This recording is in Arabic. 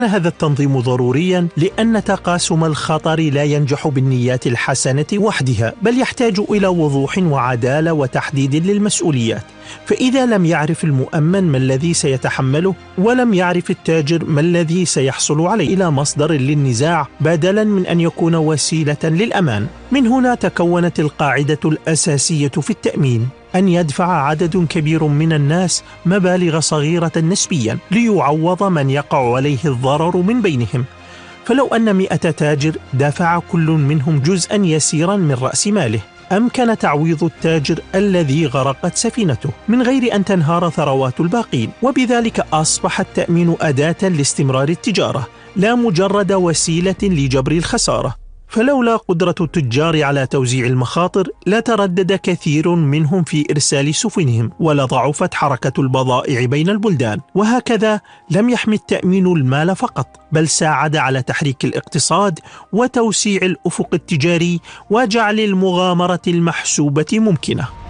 هذا التنظيم ضروريا لأن تقاسم الخطر لا ينجح بالنيات الحسنة وحدها، بل يحتاج إلى وضوح وعدالة وتحديد للمسؤوليات. فإذا لم يعرف المؤمن ما الذي سيتحمله، ولم يعرف التاجر ما الذي سيحصل عليه، إلى مصدر للنزاع بدلا من أن يكون وسيلة للأمان. من هنا تكونت القاعدة الأساسية في التأمين: أن يدفع عدد كبير من الناس مبالغ صغيرة نسبيا ليعوض من يقع عليه الضرر من بينهم. فلو أن 100 تاجر دفع كل منهم جزءا يسيرا من رأس ماله، أمكن تعويض التاجر الذي غرقت سفينته من غير أن تنهار ثروات الباقين. وبذلك أصبح التأمين أداة لاستمرار التجارة، لا مجرد وسيلة لجبر الخسارة. فلولا قدرة التجار على توزيع المخاطر لتردد كثير منهم في إرسال سفنهم، ولضعفت حركة البضائع بين البلدان. وهكذا لم يحمي التأمين المال فقط، بل ساعد على تحريك الاقتصاد وتوسيع الأفق التجاري وجعل المغامرة المحسوبة ممكنة.